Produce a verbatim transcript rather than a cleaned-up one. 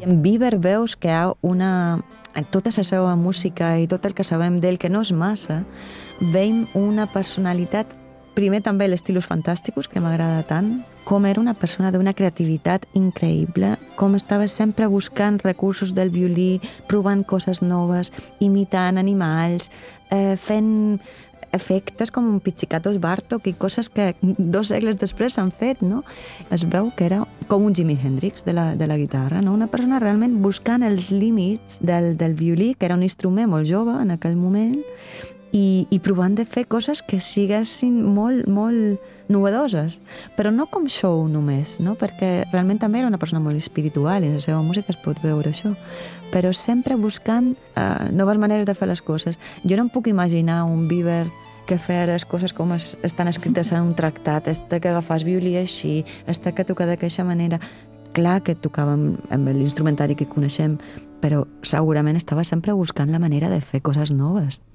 En Bieber veus que hi ha una... En tota la seva música i tot el que sabem d'ell, que no és massa, veiem una personalitat, primer també l'Estilus Fantàsticus, que m'agrada tant, com era una persona d'una creativitat increïble, com estava sempre buscant recursos del violí, provant coses noves, imitant animals, eh, fent efectes com un pizzicatos Bartók i coses que dos segles després s'han fet, no? Es veu que era com un Jimi Hendrix de la, de la guitarra, no? Una persona realment buscant els límits del, del violí, que era un instrument molt jove en aquell moment, i, i provant de fer coses que siguessin molt, molt novedoses, però no com show només, no? Perquè realment també era una persona molt espiritual i en la seva música es pot veure això, però sempre buscant uh, noves maneres de fer les coses. Jo no em puc imaginar un Bieber que fer les coses com es, estan escrites en un tractat, este que agafàs violí així, este que toca d'aquesta manera. Clar que tocava amb, amb l'instrumentari que coneixem, però segurament estava sempre buscant la manera de fer coses noves.